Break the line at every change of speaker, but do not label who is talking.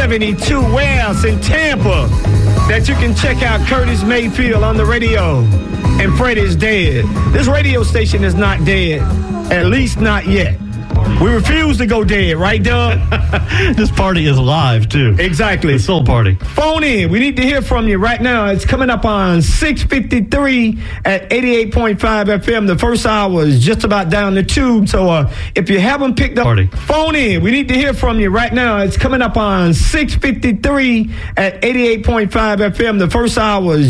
72 warehouse in Tampa that you can check out Curtis Mayfield on the radio. And Freddie's dead. This radio station is not dead, at least not yet. We refuse to go dead, right, Doug?
This party is live, too.
Exactly.
The soul party.
Phone in. We need to hear from you right now. It's coming up on 653 at 88.5 FM. The first hour is just about down the tube. So if you haven't picked up, phone in. We need to hear from you right now. It's coming up on 653 at 88.5 FM. The first hour is